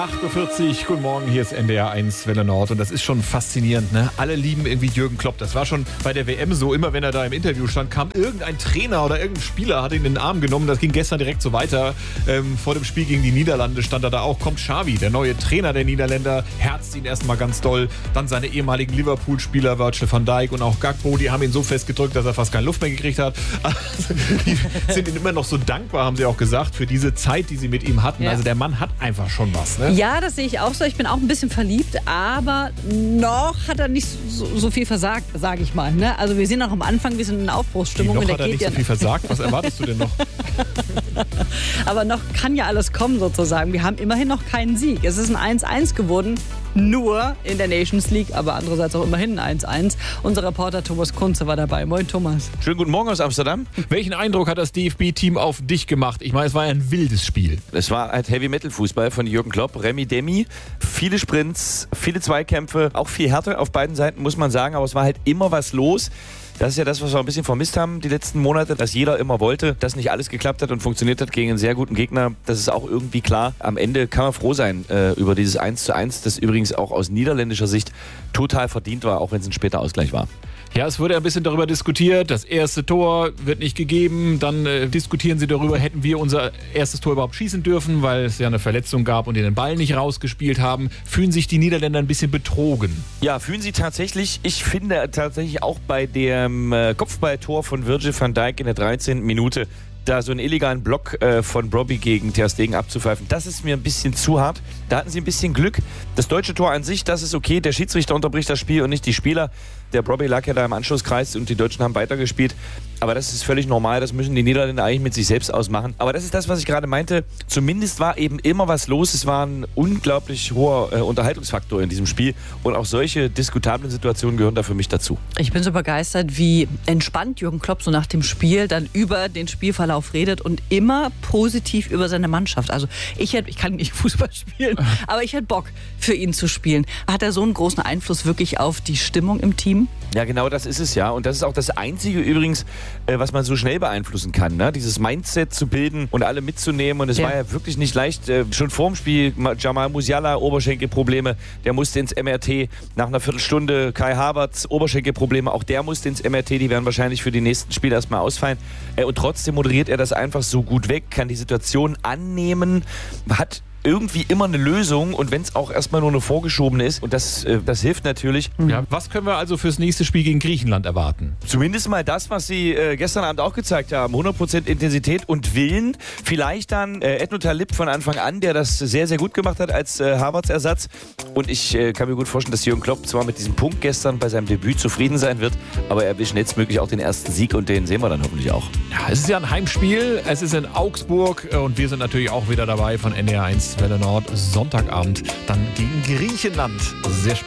8.40 Uhr, guten Morgen, hier ist NDR 1 Welle Nord und das ist schon faszinierend, ne? Alle lieben irgendwie Jürgen Klopp. Das war schon bei der WM so, immer wenn er da im Interview stand, kam irgendein Trainer oder irgendein Spieler, hat ihn in den Arm genommen. Das ging gestern direkt so weiter. Vor dem Spiel gegen die Niederlande stand er da auch, kommt Xavi, der neue Trainer der Niederländer, herzt ihn erstmal ganz doll. Dann seine ehemaligen Liverpool-Spieler, Virgil van Dijk und auch Gakpo, die haben ihn so festgedrückt, dass er fast keine Luft mehr gekriegt hat. Also, die sind ihm immer noch so dankbar, haben sie auch gesagt, für diese Zeit, die sie mit ihm hatten. Ja. Also der Mann hat einfach schon was, ne? Ja, das sehe ich auch so. Ich bin auch ein bisschen verliebt, aber noch hat er nicht so viel versagt, sage ich mal. Ne? Also wir sind noch am Anfang, wir sind in Aufbruchsstimmung. Noch hat er nicht so viel versagt. Was erwartest du denn noch? Aber noch kann ja alles kommen sozusagen. Wir haben immerhin noch keinen Sieg. Es ist ein 1-1 geworden, nur in der Nations League, aber andererseits auch immerhin ein 1-1. Unser Reporter Thomas Kunze war dabei. Moin Thomas. Schönen guten Morgen aus Amsterdam. Welchen Eindruck hat das DFB-Team auf dich gemacht? Ich meine, es war ja ein wildes Spiel. Es war halt Heavy-Metal-Fußball von Jürgen Klopp, Remi Demi. Viele Sprints, viele Zweikämpfe, auch viel Härte auf beiden Seiten, muss man sagen. Aber es war halt immer was los. Das ist ja das, was wir ein bisschen vermisst haben die letzten Monate, dass jeder immer wollte, dass nicht alles geklappt hat und funktioniert hat gegen einen sehr guten Gegner. Das ist auch irgendwie klar. Am Ende kann man froh sein über dieses 1:1, das übrigens auch aus niederländischer Sicht total verdient war, auch wenn es ein später Ausgleich war. Ja, es wurde ein bisschen darüber diskutiert, das erste Tor wird nicht gegeben. Dann diskutieren sie darüber, hätten wir unser erstes Tor überhaupt schießen dürfen, weil es ja eine Verletzung gab und die den Ball nicht rausgespielt haben. Fühlen sich die Niederländer ein bisschen betrogen? Ja, fühlen sie tatsächlich. Ich finde tatsächlich auch bei dem Kopfballtor von Virgil van Dijk in der 13. Minute, da so einen illegalen Block von Brobbey gegen Ter Stegen abzupfeifen, das ist mir ein bisschen zu hart. Da hatten sie ein bisschen Glück. Das deutsche Tor an sich, das ist okay. Der Schiedsrichter unterbricht das Spiel und nicht die Spieler. Der Brobbey lag ja da im Anschlusskreis und die Deutschen haben weitergespielt. Aber das ist völlig normal. Das müssen die Niederländer eigentlich mit sich selbst ausmachen. Aber das ist das, was ich gerade meinte. Zumindest war eben immer was los. Es war ein unglaublich hoher Unterhaltungsfaktor in diesem Spiel. Und auch solche diskutablen Situationen gehören da für mich dazu. Ich bin so begeistert, wie entspannt Jürgen Klopp so nach dem Spiel dann über den Spielverlauf redet und immer positiv über seine Mannschaft. Also ich kann nicht Fußball spielen, aber ich hätte Bock, für ihn zu spielen. Hat er so einen großen Einfluss wirklich auf die Stimmung im Team? Ja, genau, das ist es ja. Und das ist auch das Einzige übrigens, was man so schnell beeinflussen kann. Ne? Dieses Mindset zu bilden und alle mitzunehmen. Und es war ja wirklich nicht leicht. Schon vor dem Spiel, Jamal Musiala, Oberschenkelprobleme. Der musste ins MRT. Nach einer Viertelstunde Kai Havertz, Oberschenkelprobleme. Auch der musste ins MRT. Die werden wahrscheinlich für die nächsten Spiele erstmal ausfallen. Und trotzdem moderiert er das einfach so gut weg, kann die Situation annehmen, hat irgendwie immer eine Lösung und wenn es auch erstmal nur eine vorgeschobene ist und das hilft natürlich. Ja, was können wir also fürs nächste Spiel gegen Griechenland erwarten? Zumindest mal das, was sie gestern Abend auch gezeigt haben. 100% Intensität und Willen. Vielleicht dann Edno Talib von Anfang an, der das sehr, sehr gut gemacht hat als Havertz-Ersatz. Und ich kann mir gut vorstellen, dass Jürgen Klopp zwar mit diesem Punkt gestern bei seinem Debüt zufrieden sein wird, aber er will schnellstmöglich auch den ersten Sieg und den sehen wir dann hoffentlich auch. Ja, es ist ja ein Heimspiel, es ist in Augsburg und wir sind natürlich auch wieder dabei von NDR 1 Welle Nord. Sonntagabend dann gegen Griechenland. Sehr